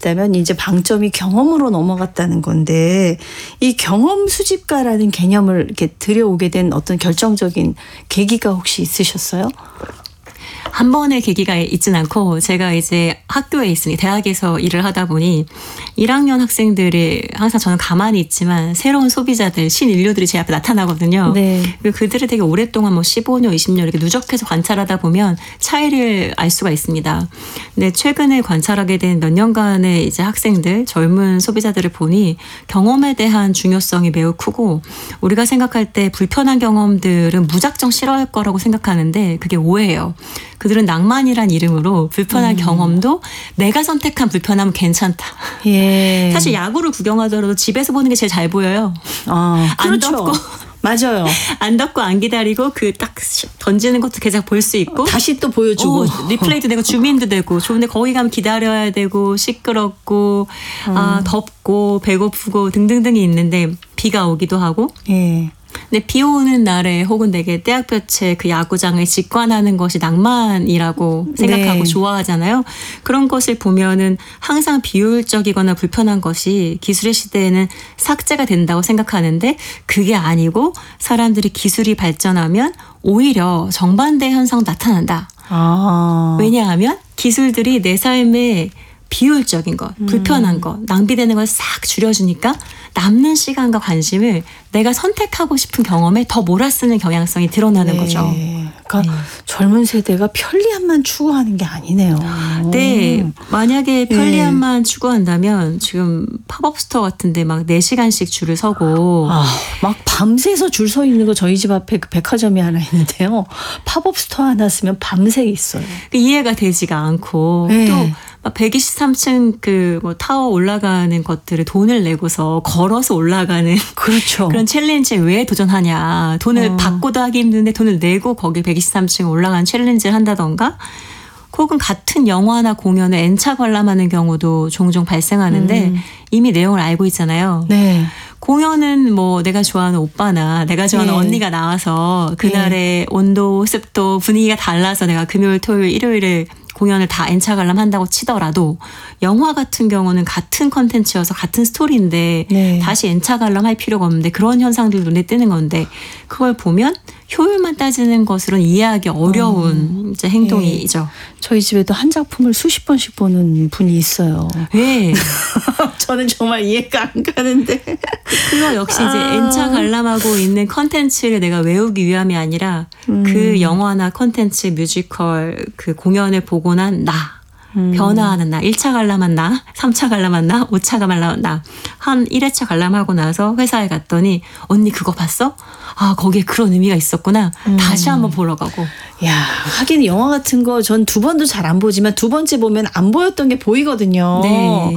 있다면 이제 방점이 경험으로 넘어갔다는 건데 이 경험 수집가라는 개념을 이렇게 들여오게 된 어떤 결정적인 계기가 혹시 있으셨어요? 한 번의 계기가 있진 않고 제가 이제 학교에 있으니 대학에서 일을 하다 보니 1학년 학생들이 항상 저는 가만히 있지만 새로운 소비자들 신인류들이 제 앞에 나타나거든요. 네. 그리고 그들을 되게 오랫동안 15년, 20년 이렇게 누적해서 관찰하다 보면 차이를 알 수가 있습니다. 근데 최근에 관찰하게 된 몇 년간의 이제 학생들, 젊은 소비자들을 보니 경험에 대한 중요성이 매우 크고 우리가 생각할 때 불편한 경험들은 무작정 싫어할 거라고 생각하는데 그게 오해예요. 그들은 낭만이란 이름으로 불편한 경험도 내가 선택한 불편함은 괜찮다. 예. 사실 야구를 구경하더라도 집에서 보는 게 제일 잘 보여요. 그렇죠. 안 덥고. 맞아요. 안 덥고 안 기다리고 그 딱 던지는 것도 계속 볼 수 있고. 다시 또 보여주고. 리플레이도 되고 줌인도 되고. 좋은데 거기 가면 기다려야 되고 시끄럽고 덥고 배고프고 등등등이 있는데 비가 오기도 하고. 예. 근데 비 오는 날에 혹은 되게 떼약볕에 그 야구장을 직관하는 것이 낭만이라고 생각하고 네. 좋아하잖아요. 그런 것을 보면은 항상 비효율적이거나 불편한 것이 기술의 시대에는 삭제가 된다고 생각하는데 그게 아니고 사람들이 기술이 발전하면 오히려 정반대 현상 나타난다. 왜냐하면 기술들이 내 삶에 비효율적인 것, 불편한 것, 낭비되는 걸 싹 줄여주니까 남는 시간과 관심을 내가 선택하고 싶은 경험에 더 몰아쓰는 경향성이 드러나는 거죠. 그러니까 젊은 세대가 편리함만 추구하는 게 아니네요. 네. 만약에 편리함만 추구한다면 지금 팝업 스토어 같은데 막 4시간씩 줄을 서고 막 밤새서 줄 서 있는 거 저희 집 앞에 그 백화점이 하나 있는데요. 팝업 스토어 하나 쓰면 밤새 있어요. 이해가 되지가 않고 또 123층 그 뭐 타워 올라가는 것들을 돈을 내고서 걸어서 올라가는 그렇죠. 그런 챌린지에 왜 도전하냐. 돈을 받고도 하기 힘든데 돈을 내고 거기 123층 올라가는 챌린지를 한다던가 혹은 같은 영화나 공연을 N차 관람하는 경우도 종종 발생하는데 이미 내용을 알고 있잖아요. 네. 공연은 뭐 내가 좋아하는 오빠나 내가 좋아하는 언니가 나와서 그날의 온도, 습도, 분위기가 달라서 내가 금요일, 토요일, 일요일에 공연을 다 N차 관람한다고 치더라도 영화 같은 경우는 같은 컨텐츠여서 같은 스토리인데 다시 N차 관람할 필요가 없는데 그런 현상들 눈에 띄는 건데 그걸 보면 효율만 따지는 것으로는 이해하기 어려운 이제 행동이죠. 저희 집에도 한 작품을 수십 번씩 보는 분이 있어요. 네. 저는 정말 이해가 안 가는데. 그거 역시 이제 N차 관람하고 있는 컨텐츠를 내가 외우기 위함이 아니라 그 영화나 컨텐츠, 뮤지컬, 그 공연을 보고 난 나. 변화하는 나. 1차 관람한 나, 3차 관람한 나, 5차 관람한 나. 한 1회차 관람하고 나서 회사에 갔더니 언니 그거 봤어? 거기에 그런 의미가 있었구나. 다시 한번 보러 가고. 야, 하긴 영화 같은 거 전 2번도 잘 안 보지만 2번째 보면 안 보였던 게 보이거든요. 네.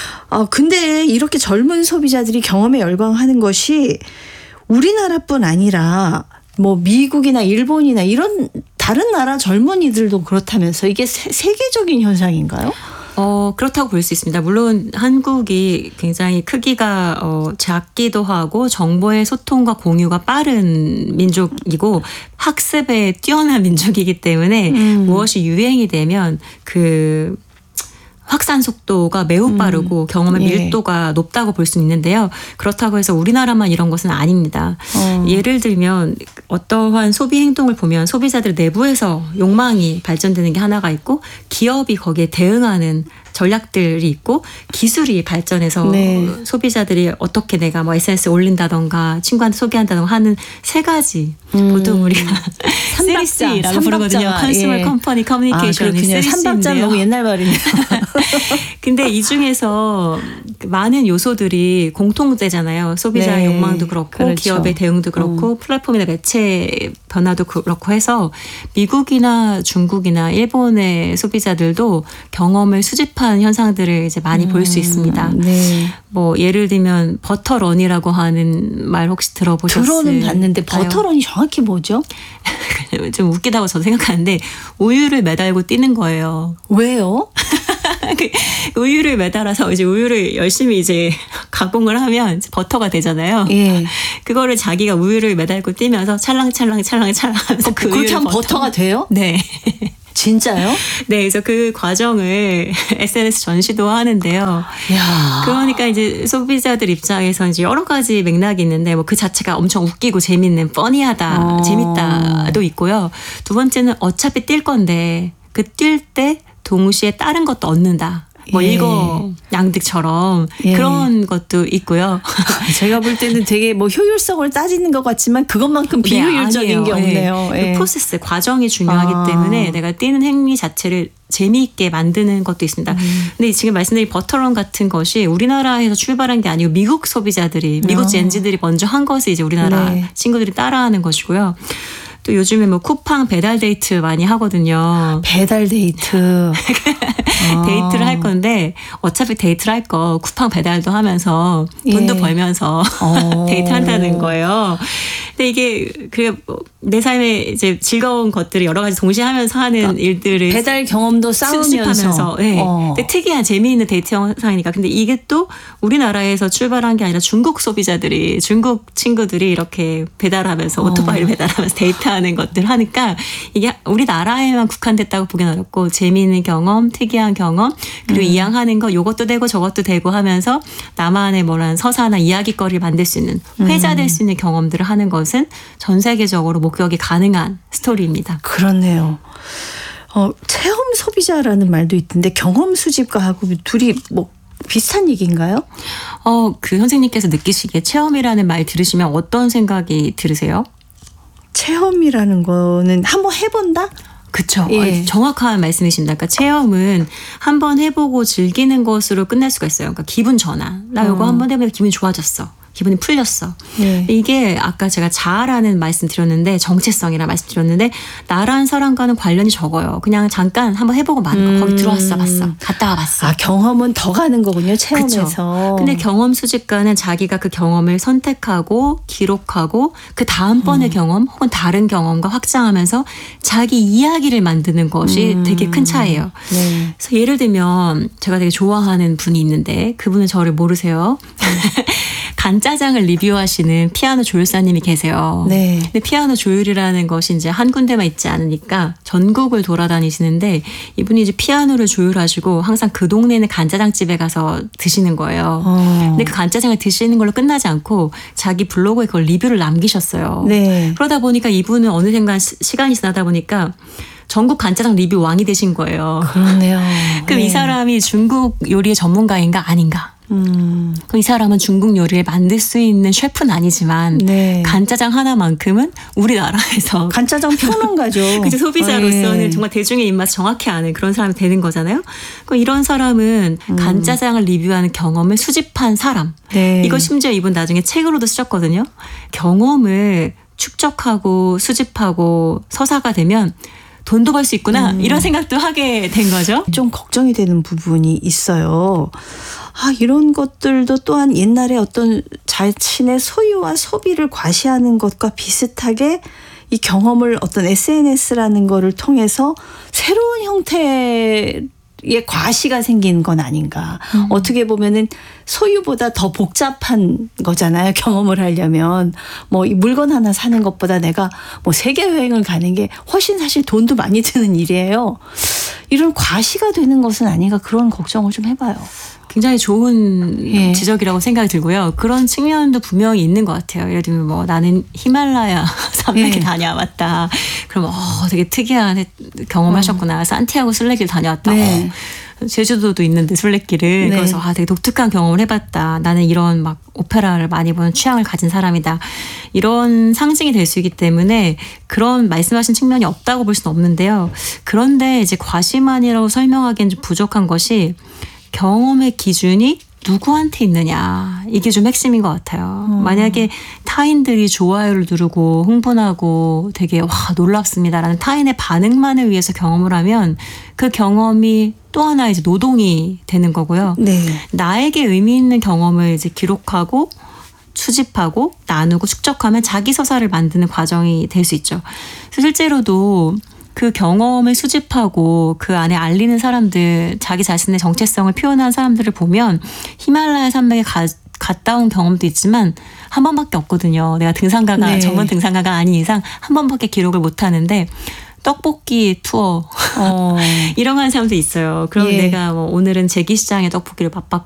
근데 이렇게 젊은 소비자들이 경험에 열광하는 것이 우리나라뿐 아니라 뭐 미국이나 일본이나 이런 다른 나라 젊은이들도 그렇다면서 이게 세계적인 현상인가요? 그렇다고 볼 수 있습니다. 물론 한국이 굉장히 크기가 작기도 하고 정보의 소통과 공유가 빠른 민족이고 학습에 뛰어난 민족이기 때문에 무엇이 유행이 되면 그 확산 속도가 매우 빠르고 경험의 밀도가 높다고 볼 수 있는데요. 그렇다고 해서 우리나라만 이런 것은 아닙니다. 예를 들면 어떠한 소비 행동을 보면 소비자들 내부에서 욕망이 발전되는 게 하나가 있고 기업이 거기에 대응하는 전략들이 있고 기술이 발전해서 소비자들이 어떻게 내가 뭐 SNS에 올린다던가 친구한테 소개한다던가 하는 3가지 보통 우리가 3C라고 부르거든요. 컨슈머 컴퍼니 커뮤니케이션이 3박자 너무 옛날 말이네요. 근데 이 중에서 많은 요소들이 공통되잖아요. 소비자의 욕망도 그렇고 기업의 대응도 그렇고 플랫폼이나 매체 변화도 그렇고 해서 미국이나 중국이나 일본의 소비자들도 경험을 수집하는 현상들을 이제 많이 볼 수 있습니다. 뭐 예를 들면 버터런이라고 하는 말 혹시 들어보셨어요? 들어는 봤는데 버터런이 정확히 뭐죠? 좀 웃기다고 저도 생각하는데 우유를 매달고 뛰는 거예요. 왜요? 우유를 매달아서 이제 우유를 열심히 이제 가공을 하면 버터가 되잖아요. 그거를 자기가 우유를 매달고 뛰면서 찰랑찰랑 하면서 그렇게 하면 버터가 돼요? 네. 진짜요? 네, 그래서 그 과정을 SNS 전시도 하는데요. 야. 그러니까 이제 소비자들 입장에서 이제 여러 가지 맥락이 있는데 뭐 그 자체가 엄청 웃기고 재밌는 뻔히하다, 재밌다도 있고요. 두 번째는 어차피 뛸 건데 그 뛸 때 동시에 다른 것도 얻는다. 뭐 예. 일거양득처럼 예. 그런 것도 있고요. 제가 볼 때는 되게 뭐 효율성을 따지는 것 같지만 그것만큼 비효율적인 게 없네요. 네. 예. 프로세스, 과정이 중요하기 때문에 내가 뛰는 행위 자체를 재미있게 만드는 것도 있습니다. 근데 지금 말씀드린 버터런 같은 것이 우리나라에서 출발한 게 아니고 미국 소비자들이, 미국 젠지들이 먼저 한 것을 이제 우리나라 네. 친구들이 따라하는 것이고요. 또 요즘에 뭐 쿠팡 배달 데이트 많이 하거든요. 배달 데이트. 데이트를 할 건데 어차피 데이트를 할 거 쿠팡 배달도 하면서 돈도 예. 벌면서 데이트 한다는 거예요. 근데 이게 내 삶에 이제 즐거운 것들을 여러 가지 동시에 하면서 하는 일들을 배달 경험도 쌓으면서. 수집하면서 네. 근데 특이한 재미있는 데이트 영상이니까. 근데 이게 또 우리나라에서 출발한 게 아니라 중국 소비자들이, 중국 친구들이 이렇게 배달하면서 오토바이를 배달하면서 데이트하는 것들 하니까 이게 우리나라에만 국한됐다고 보기는 어렵고 재미있는 경험, 특이한 경험, 그리고 이양하는 거 요것도 되고 저것도 되고 하면서 나만의 뭐란 서사나 이야기거리를 만들 수 있는, 회자될 수 있는 경험들을 하는 것은 전 세계적으로 목격이 가능한 스토리입니다. 그렇네요. 체험 소비자라는 말도 있던데 경험 수집가하고 둘이 뭐 비슷한 얘기인가요? 그 선생님께서 느끼시기에 체험이라는 말 들으시면 어떤 생각이 들으세요? 체험이라는 거는 한번 해본다? 그렇죠. 예. 정확한 말씀이십니다. 그러니까 체험은 한번 해보고 즐기는 것으로 끝날 수가 있어요. 그러니까 기분 전환. 나 이거 한번 해보니까 기분이 좋아졌어. 기분이 풀렸어. 네. 이게 아까 제가 자아라는 말씀 드렸는데, 정체성이라 말씀 드렸는데 나란 사람과는 관련이 적어요. 그냥 잠깐 한번 해보고 마는 거. 거기 들어왔어 봤어. 갔다 와봤어. 경험은 더 가는 거군요. 체험에서. 그쵸. 근데 경험 수집가는 자기가 그 경험을 선택하고 기록하고 그 다음번의 경험 혹은 다른 경험과 확장하면서 자기 이야기를 만드는 것이 되게 큰 차이예요. 네. 그래서 예를 들면 제가 되게 좋아하는 분이 있는데 그분은 저를 모르세요. 간짜장을 리뷰하시는 피아노 조율사님이 계세요. 네. 근데 피아노 조율이라는 것이 이제 한 군데만 있지 않으니까 전국을 돌아다니시는데 이분이 이제 피아노를 조율하시고 항상 그 동네는 간짜장 집에 가서 드시는 거예요. 근데 그 간짜장을 드시는 걸로 끝나지 않고 자기 블로그에 그걸 리뷰를 남기셨어요. 네. 그러다 보니까 이분은 어느샌가 시간이 지나다 보니까 전국 간짜장 리뷰 왕이 되신 거예요. 그렇네요. 그럼 이 사람이 중국 요리의 전문가인가 아닌가? 그럼 이 사람은 중국 요리를 만들 수 있는 셰프는 아니지만 네. 간짜장 하나만큼은 우리나라에서 간짜장 평론가죠. 그죠, 소비자로서는 네. 정말 대중의 입맛을 정확히 아는 그런 사람이 되는 거잖아요. 그럼 이런 사람은 간짜장을 리뷰하는 경험을 수집한 사람. 네. 이거 심지어 이분 나중에 책으로도 쓰셨거든요. 경험을 축적하고 수집하고 서사가 되면 돈도 벌 수 있구나 이런 생각도 하게 된 거죠. 좀 걱정이 되는 부분이 있어요. 이런 것들도 또한 옛날에 어떤 자신의 소유와 소비를 과시하는 것과 비슷하게 이 경험을 어떤 SNS라는 거를 통해서 새로운 형태의 과시가 생긴 건 아닌가. 어떻게 보면은 소유보다 더 복잡한 거잖아요. 경험을 하려면. 뭐 이 물건 하나 사는 것보다 내가 뭐 세계 여행을 가는 게 훨씬 사실 돈도 많이 드는 일이에요. 이런 과시가 되는 것은 아닌가 그런 걱정을 좀 해봐요. 굉장히 좋은 예. 지적이라고 생각이 들고요. 그런 측면도 분명히 있는 것 같아요. 예를 들면 뭐 나는 히말라야 산맥에 예. 다녀왔다. 그럼 되게 특이한 경험하셨구나. 산티아고 순례길 다녀왔다. 네. 제주도도 있는데 순례길을. 네. 그래서 되게 독특한 경험을 해봤다. 나는 이런 막 오페라를 많이 보는 취향을 가진 사람이다. 이런 상징이 될 수 있기 때문에 그런 말씀하신 측면이 없다고 볼 수는 없는데요. 그런데 이제 과시만이라고 설명하기엔 좀 부족한 것이 경험의 기준이 누구한테 있느냐. 이게 좀 핵심인 것 같아요. 만약에 타인들이 좋아요를 누르고 흥분하고 되게 놀랍습니다라는 타인의 반응만을 위해서 경험을 하면 그 경험이 또 하나 이제 노동이 되는 거고요. 네. 나에게 의미 있는 경험을 이제 기록하고 수집하고 나누고 축적하면 자기 서사를 만드는 과정이 될 수 있죠. 그래서 실제로도 그 경험을 수집하고 그 안에 알리는 사람들, 자기 자신의 정체성을 표현한 사람들을 보면 히말라야 산맥에 갔다 온 경험도 있지만 한 번밖에 없거든요. 내가 등산가가 네. 전문 등산가가 아닌 이상 한 번밖에 기록을 못 하는데 떡볶이 투어 이런 거 하는 사람도 있어요. 그럼 예. 내가 뭐 오늘은 제기시장의 떡볶이를 맛봤고